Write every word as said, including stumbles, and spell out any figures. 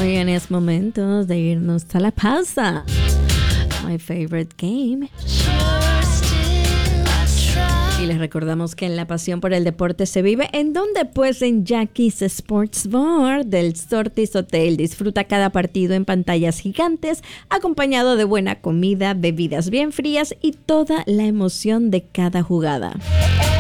Oigan, es momento de irnos a la pausa. My favorite game. Y les recordamos que en la pasión por el deporte se vive. ¿En dónde? Pues en Jackie's Sports Bar del Sortis Hotel. Disfruta cada partido en pantallas gigantes, acompañado de buena comida, bebidas bien frías y toda la emoción de cada jugada.